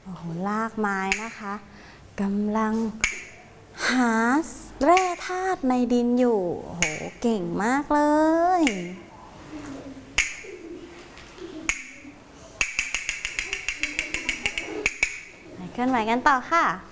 โอ้โหลากไม้นะคะกำลังหาแร่ธาตุในดินอยู่โอ้โหเก่งมากเลยเคลื่อนไหวกันต่อค่ะ